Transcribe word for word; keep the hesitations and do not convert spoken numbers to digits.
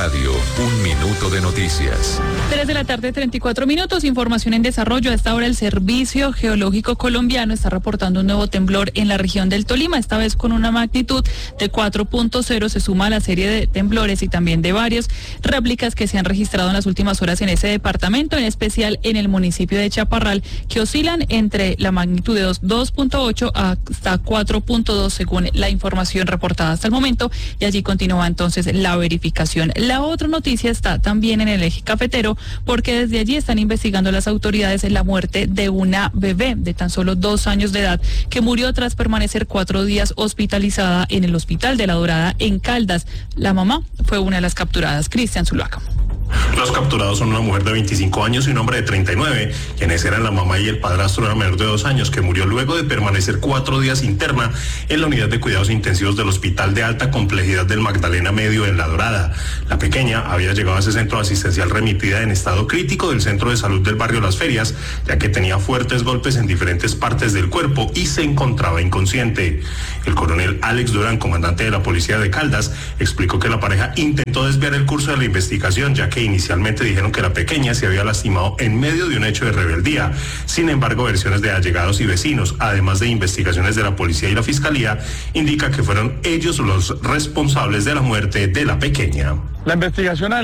Radio, un minuto de noticias. tres de la tarde, treinta y cuatro minutos, información en desarrollo. A esta hora el Servicio Geológico Colombiano está reportando un nuevo temblor en la región del Tolima, esta vez con una magnitud de cuatro punto cero, se suma a la serie de temblores y también de varias réplicas que se han registrado en las últimas horas en ese departamento, en especial en el municipio de Chaparral, que oscilan entre la magnitud de dos punto ocho hasta cuatro punto dos según la información reportada hasta el momento, y allí continúa entonces la verificación. La otra noticia está también en el eje cafetero, porque desde allí están investigando las autoridades en la muerte de una bebé de tan solo dos años de edad que murió tras permanecer cuatro días hospitalizada en el Hospital de La Dorada en Caldas. La mamá fue una de las capturadas. Cristian Zuluaga. Los capturados son una mujer de veinticinco años y un hombre de treinta y nueve, quienes eran la mamá y el padrastro de una menor de dos años que murió luego de permanecer cuatro días interna en la unidad de cuidados intensivos del Hospital de Alta Complejidad del Magdalena Medio en La Dorada. La pequeña había llegado a ese centro asistencial remitida en estado crítico del Centro de Salud del barrio Las Ferias, ya que tenía fuertes golpes en diferentes partes del cuerpo y se encontraba inconsciente. El coronel Alex Durán, comandante de la policía de Caldas, explicó que la pareja intentó desviar el curso de la investigación, ya que inicialmente dijeron que la pequeña se había lastimado en medio de un hecho de rebeldía. Sin embargo, versiones de allegados y vecinos, además de investigaciones de la policía y la fiscalía, indica que fueron ellos los responsables de la muerte de la pequeña. La investigación